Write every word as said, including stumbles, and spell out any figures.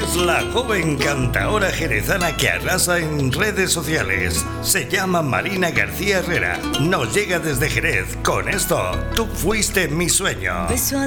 Es la joven cantaora jerezana que arrasa en redes sociales. Se llama Marina García Herrera. Nos llega desde Jerez con esto: Tú fuiste mi sueño. Beso